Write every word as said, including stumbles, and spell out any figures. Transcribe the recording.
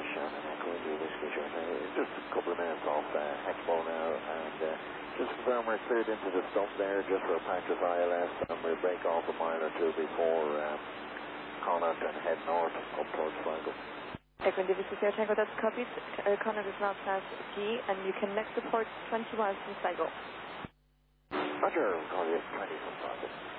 Shannon Echo India Whiskey Charlie. Just a couple of minutes off uh, Expo now, and uh, just confirm we're cleared into the stump there just for practice I L S, and we'll break off a mile or two before um, Connaught and head north up towards Sligo. Echo India Whiskey Sierra Tango, that's copied. Uh, Connaught is now class G, and you can next report twenty miles from Sligo. Roger, we'll call you twenty from Sligo.